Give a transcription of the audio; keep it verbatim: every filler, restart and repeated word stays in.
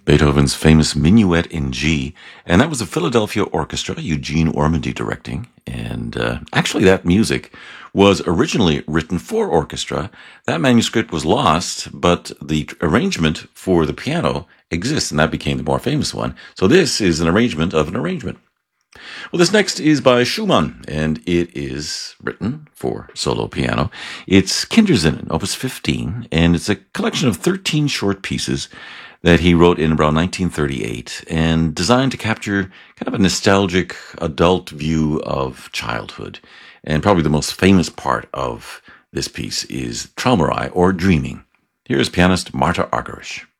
Beethoven's famous Minuet in G, and that was the Philadelphia Orchestra, Eugene Ormandy directing. And uh, actually, that music was originally written for orchestra. That manuscript was lost, but the arrangement for the piano exists, and that became the more famous one. So this is an arrangement of an arrangement. Well, this next is by Schumann, and it is written for solo piano. It's Kindersinnen, Opus fifteen, and it's a collection of thirteen short pieces that he wrote in around nineteen thirty-eight and designed to capture kind of a nostalgic adult view of childhood. And probably the most famous part of this piece is Traumerei, or Dreaming. Here's pianist Marta Argerich.